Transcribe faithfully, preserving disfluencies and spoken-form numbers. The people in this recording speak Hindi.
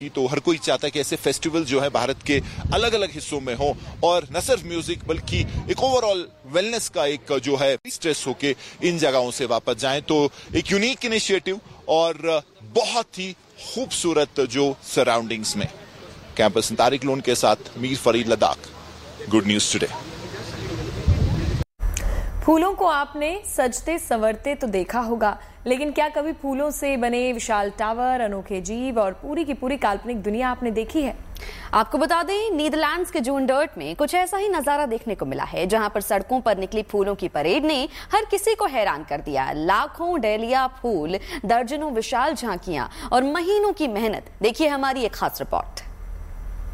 तो हर कोई चाहता है कि ऐसे फेस्टिवल जो है भारत के अलग अलग हिस्सों में हो और न सिर्फ म्यूजिक बल्कि एक ओवरऑल वेलनेस का एक जो है स्ट्रेस होके इन जगहों से वापस जाएं। तो एक यूनिक इनिशिएटिव और बहुत ही खूबसूरत जो सराउंडिंग्स में। कैंपस तारिक लोन के साथ Mir Farid, Ladakh, good news today. फूलों को आपने सजते संवरते तो देखा होगा, लेकिन क्या कभी फूलों से बने विशाल टावर, अनोखे जीव और पूरी की पूरी काल्पनिक दुनिया आपने देखी है? आपको बता दें, नीदरलैंड्स के जूनडर्ट में कुछ ऐसा ही नजारा देखने को मिला है, जहां पर सड़कों पर निकली फूलों की परेड ने हर किसी को हैरान कर दिया। लाखों डेलिया फूल, दर्जनों विशाल झांकियां और महीनों की मेहनत। देखिए हमारी एक खास रिपोर्ट।